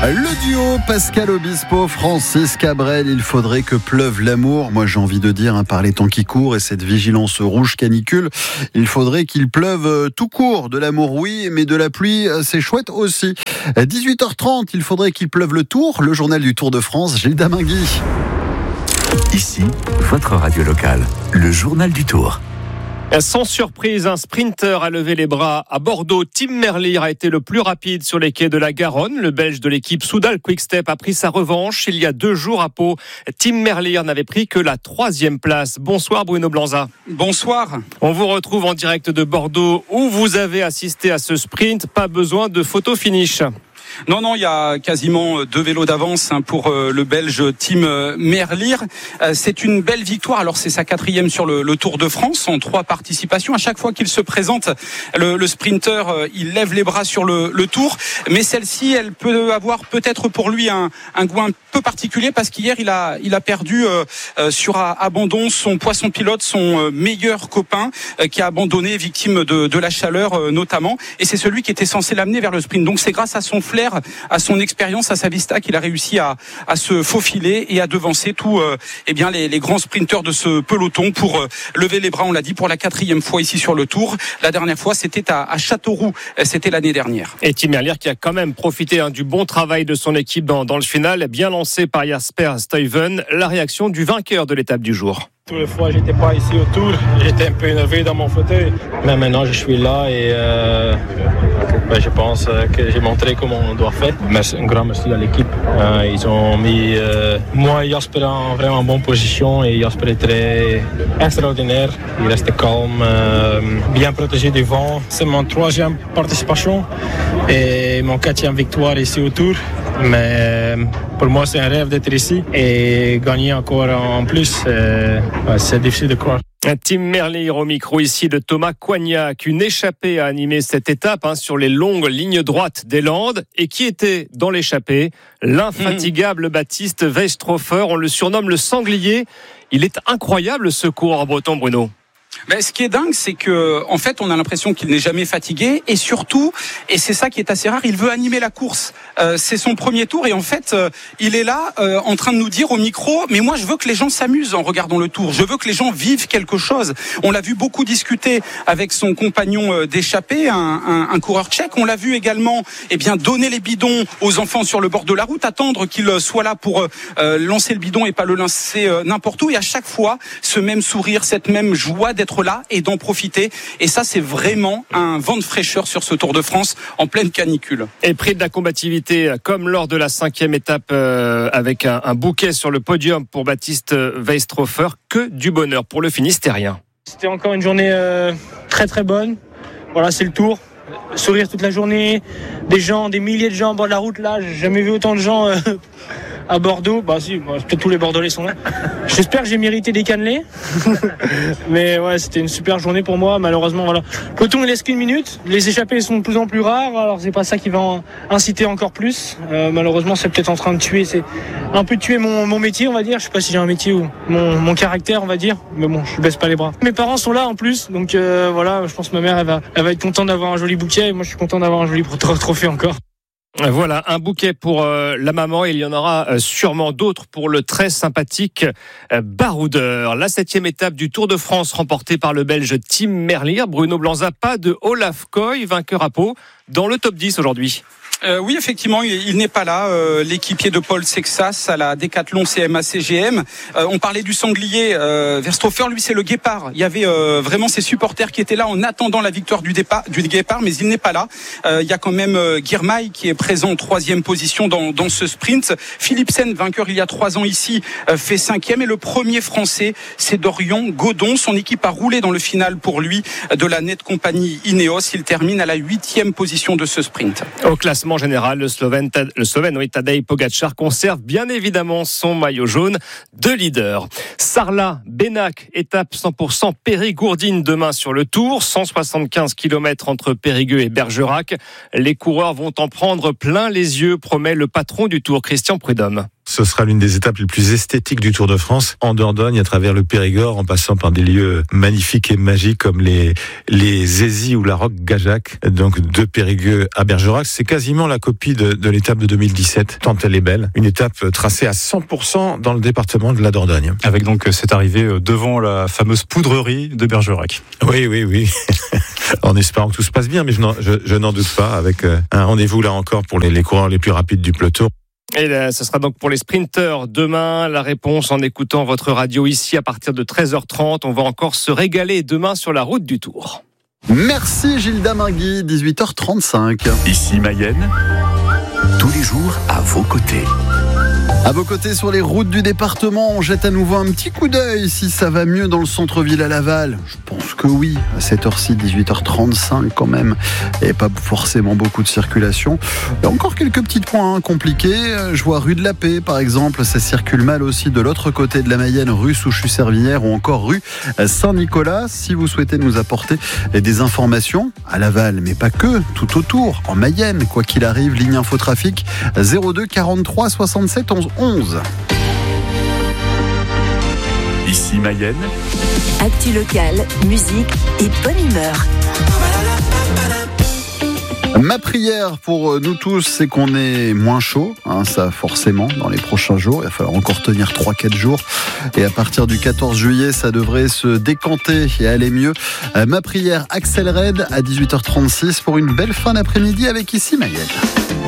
Le duo Pascal Obispo, Francis Cabrel, il faudrait que pleuve l'amour. Moi j'ai envie de dire, par les temps qui courent et cette vigilance rouge canicule, il faudrait qu'il pleuve tout court. De l'amour oui, mais de la pluie c'est chouette aussi. 18h30, il faudrait qu'il pleuve le Tour, le journal du Tour de France, Gilles Damingui. Ici, votre radio locale, le journal du Tour. Sans surprise, un sprinter a levé les bras à Bordeaux. Tim Merlier a été le plus rapide sur les quais de la Garonne. Le Belge de l'équipe Soudal Quick-Step a pris sa revanche il y a 2 jours à Pau. Tim Merlier n'avait pris que la 3e place. Bonsoir Bruno Blanza. Bonsoir. On vous retrouve en direct de Bordeaux où vous avez assisté à ce sprint. Pas besoin de photo finish. Non, il y a quasiment 2 vélos d'avance pour le Belge Tim Merlier. C'est une belle victoire. Alors c'est sa 4e sur le Tour de France en 3 participations. À chaque fois qu'il se présente, le sprinter, il lève les bras sur le Tour. Mais celle-ci, elle peut avoir peut-être pour lui un goût un peu particulier parce qu'hier il a perdu sur abandon son poisson pilote, son meilleur copain qui a abandonné, victime de la chaleur notamment. Et c'est celui qui était censé l'amener vers le sprint. Donc c'est grâce à son flair, à son expérience, à sa vista qu'il a réussi à se faufiler et à devancer tous les grands sprinteurs de ce peloton pour lever les bras, on l'a dit, pour la 4e fois ici sur le Tour. La dernière fois c'était à Châteauroux, c'était l'année dernière. Et Tim Merlier qui a quand même profité du bon travail de son équipe dans le final, bien lancé par Jasper Stuyven. La réaction du vainqueur de l'étape du jour. Toutes les fois, j'étais pas ici au Tour, j'étais un peu énervé dans mon fauteuil. Mais maintenant, je suis là et je pense que j'ai montré comment on doit faire. Merci, un grand merci à l'équipe. Ils ont mis moi et Jasper en vraiment bonne position et Jasper est très extraordinaire. Il reste calme, bien protégé du vent. C'est mon 3e participation et mon 4e victoire ici au Tour. Mais pour moi, c'est un rêve d'être ici et gagner encore en plus. C'est difficile de croire. Tim Merlier au micro ici de Thomas Coignac. Une échappée a animé cette étape sur les longues lignes droites des Landes. Et qui était dans l'échappée? L'infatigable Baptiste Weistrofer. On le surnomme le sanglier. Il est incroyable ce coureur breton, Bruno. Mais ce qui est dingue, c'est que en fait, on a l'impression qu'il n'est jamais fatigué et surtout, et c'est ça qui est assez rare, il veut animer la course. C'est son premier tour et en fait, il est là en train de nous dire au micro, mais moi je veux que les gens s'amusent en regardant le Tour. Je veux que les gens vivent quelque chose. On l'a vu beaucoup discuter avec son compagnon d'échappée, un coureur tchèque. On l'a vu également, donner les bidons aux enfants sur le bord de la route, attendre qu'il soit là pour lancer le bidon et pas le lancer n'importe où. Et à chaque fois, ce même sourire, cette même joie d'être là et d'en profiter. Et ça, c'est vraiment un vent de fraîcheur sur ce Tour de France en pleine canicule. Et près de la combativité, comme lors de la 5e étape avec un bouquet sur le podium pour Baptiste Weistrofer, que du bonheur pour le Finistérien. C'était encore une journée très très bonne. Voilà, c'est le Tour. Sourire toute la journée, des milliers de gens à bord de la route. Là, j'ai jamais vu autant de gens à Bordeaux. Peut-être tous les Bordelais sont là. J'espère que j'ai mérité des cannelés. Mais ouais, c'était une super journée pour moi. Malheureusement, voilà. Le peloton ne laisse qu'une minute. Les échappées sont de plus en plus rares. Alors c'est pas ça qui va inciter encore plus. Malheureusement, c'est peut-être en train de tuer. C'est un peu de tuer mon métier, on va dire. Je sais pas si j'ai un métier ou mon caractère, on va dire. Mais bon, je baisse pas les bras. Mes parents sont là en plus. Donc voilà, je pense que ma mère, elle va être contente d'avoir un joli bouquet. Et moi, je suis content d'avoir un joli trophée encore. Voilà, un bouquet pour la maman. Il y en aura sûrement d'autres pour le très sympathique baroudeur. La 7e étape du Tour de France remportée par le Belge Tim Merlier. Bruno Blanza, pas de Olaf Koy, vainqueur à Pau, dans le top 10 aujourd'hui. Oui, effectivement, il n'est pas là, l'équipier de Paul Sexas à la Décathlon CMA-CGM. On parlait du sanglier. Weistrofer, lui, c'est le guépard. Il y avait vraiment ses supporters qui étaient là en attendant la victoire du guépard, mais il n'est pas là. Il y a quand même Girmay qui est présent en 3e position dans ce sprint. Philipsen, vainqueur il y a 3 ans ici, fait 5e. Et le premier français, c'est Dorian Godon. Son équipe a roulé dans le final pour lui de la Net Compagnie Ineos. Il termine à la 8e position de ce sprint. Au classement général, le Slovène Tadej Pogačar conserve bien évidemment son maillot jaune de leader. Sarlat, Bénac, étape 100% Périgourdine demain sur le Tour, 175 km entre Périgueux et Bergerac. Les coureurs vont en prendre plein les yeux, promet le patron du Tour, Christian Prudhomme. Ce sera l'une des étapes les plus esthétiques du Tour de France, en Dordogne, à travers le Périgord, en passant par des lieux magnifiques et magiques comme les Zézis ou la Roque-Gajac, donc de Périgueux à Bergerac. C'est quasiment la copie de l'étape de 2017, tant elle est belle. Une étape tracée à 100% dans le département de la Dordogne. Avec donc cette arrivée devant la fameuse poudrerie de Bergerac. Oui. En espérant que tout se passe bien, mais je n'en doute pas, avec un rendez-vous là encore pour les coureurs les plus rapides du peloton. Et là, ce sera donc pour les sprinteurs demain. La réponse en écoutant votre radio ici à partir de 13h30. On va encore se régaler demain sur la route du Tour. Merci Gilda Margui, 18h35. Ici Mayenne, tous les jours à vos côtés. À vos côtés sur les routes du département, on jette à nouveau un petit coup d'œil si ça va mieux dans le centre-ville à Laval. Je pense que oui, à cette heure-ci, 18h35 quand même, et pas forcément beaucoup de circulation. Il y a encore quelques petits points compliqués. Je vois rue de la Paix par exemple, ça circule mal aussi de l'autre côté de la Mayenne, rue Souchus-Servière ou encore rue Saint-Nicolas. Si vous souhaitez nous apporter des informations à Laval, mais pas que, tout autour, en Mayenne, quoi qu'il arrive, ligne infotrafic 02 43 67 11 11. Ici Mayenne, actu locale, musique et bonne humeur. Ma prière pour nous tous, c'est qu'on ait moins chaud, ça forcément, dans les prochains jours. Il va falloir encore tenir 3-4 jours. Et à partir du 14 juillet, ça devrait se décanter et aller mieux. Ma prière, Axel Red à 18h36 pour une belle fin d'après-midi avec Ici Mayenne.